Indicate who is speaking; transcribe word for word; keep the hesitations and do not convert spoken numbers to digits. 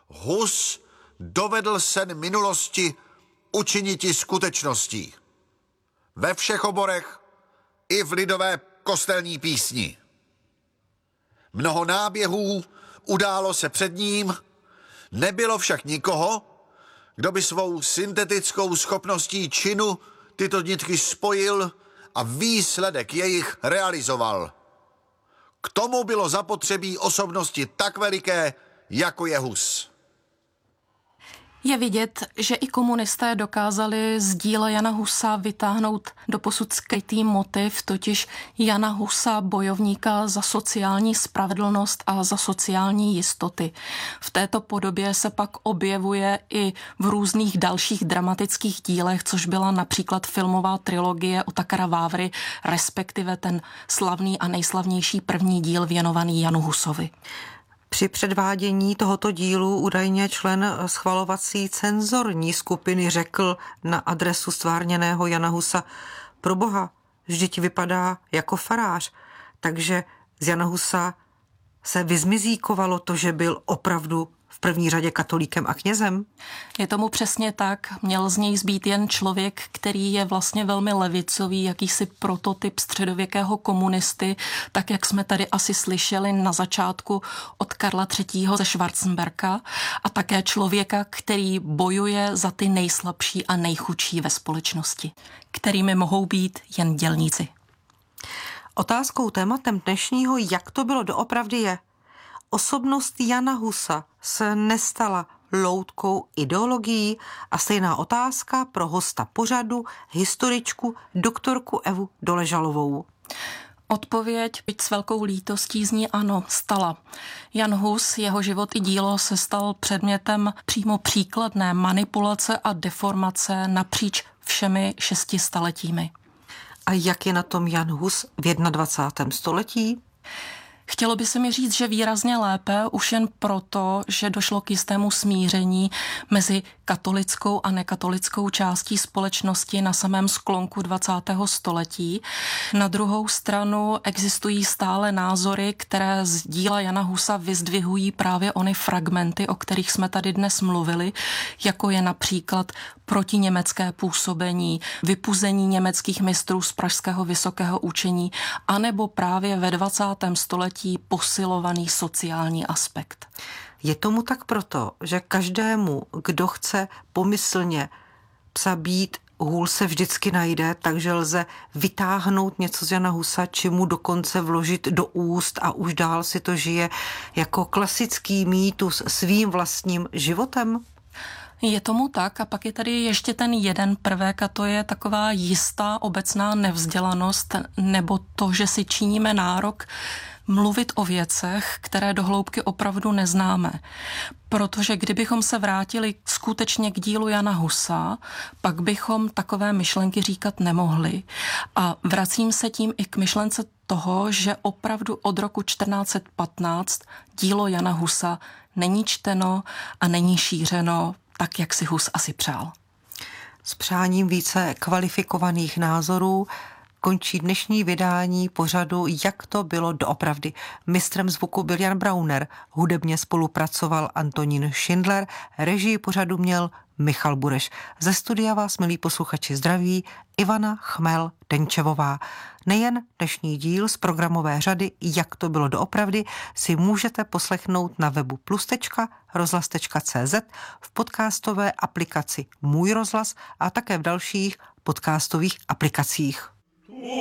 Speaker 1: Hus dovedl sen minulosti učiniti skutečností. Ve všech oborech i v lidové kostelní písni. Mnoho náběhů událo se před ním, nebylo však nikoho, kdo by svou syntetickou schopností činu tyto nitky spojil a výsledek jejich realizoval. K tomu bylo zapotřebí osobnosti tak veliké, jako je Hus.
Speaker 2: Je vidět, že i komunisté dokázali z díla Jana Husa vytáhnout doposud skrytý motiv, totiž Jana Husa, bojovníka za sociální spravedlnost a za sociální jistoty. V této podobě se pak objevuje i v různých dalších dramatických dílech, což byla například filmová trilogie Otakara Vávry, respektive ten slavný a nejslavnější první díl věnovaný Janu Husovi.
Speaker 3: Při předvádění tohoto dílu údajně člen schvalovací cenzorní skupiny řekl na adresu stvárněného Jana Husa: proboha, vždyť vypadá jako farář. Takže z Jana Husa se vyzmizíkovalo to, že byl opravdu v první řadě katolíkem a knězem?
Speaker 2: Je tomu přesně tak. Měl z něj zbýt jen člověk, který je vlastně velmi levicový, jakýsi prototyp středověkého komunisty, tak jak jsme tady asi slyšeli na začátku od Karla třetího. ze Schwarzenberga, a také člověka, který bojuje za ty nejslabší a nejchudší ve společnosti, kterými mohou být jen dělníci.
Speaker 3: Otázkou, tématem dnešního Jak to bylo doopravdy je: osobnost Jana Husa se nestala loutkou ideologií a stejná otázka pro hosta pořadu, historičku, doktorku Evu Doležalovou.
Speaker 2: Odpověď, byť s velkou lítostí, zní ano, stala. Jan Hus, jeho život i dílo se stal předmětem přímo příkladné manipulace a deformace napříč všemi šesti staletími.
Speaker 3: A jak je na tom Jan Hus v dvacátém prvním století?
Speaker 2: Chtělo by se mi říct, že výrazně lépe, už jen proto, že došlo k jistému smíření mezi katolickou a nekatolickou částí společnosti na samém sklonku dvacátého století. Na druhou stranu existují stále názory, které z díla Jana Husa vyzdvihují právě ony fragmenty, o kterých jsme tady dnes mluvili, jako je například protiněmecké působení, vypuzení německých mistrů z pražského vysokého učení, anebo právě ve dvacátém století posilovaný sociální aspekt.
Speaker 3: Je tomu tak proto, že každému, kdo chce pomyslně psa být, hůl se vždycky najde, takže lze vytáhnout něco z Jana Husa, či mu dokonce vložit do úst a už dál si to žije jako klasický mýtus svým vlastním životem?
Speaker 2: Je tomu tak a pak je tady ještě ten jeden prvek a to je taková jistá obecná nevzdělanost nebo to, že si činíme nárok mluvit o věcech, které do hloubky opravdu neznáme. Protože kdybychom se vrátili skutečně k dílu Jana Husa, pak bychom takové myšlenky říkat nemohli. A vracím se tím i k myšlence toho, že opravdu od roku čtrnáct set patnáct dílo Jana Husa není čteno a není šířeno tak, jak si Hus asi přál.
Speaker 3: S přáním více kvalifikovaných názorů končí dnešní vydání pořadu Jak to bylo doopravdy. Mistrem zvuku byl Jan Brauner, hudebně spolupracoval Antonín Schindler, režii pořadu měl Michal Bureš. Ze studia vás, milí posluchači, zdraví Ivana Chmel-Denčevová. Nejen dnešní díl z programové řady Jak to bylo doopravdy si můžete poslechnout na webu plus tečka rozhlas tečka cé zet, v podcastové aplikaci Můj rozhlas a také v dalších podcastových aplikacích.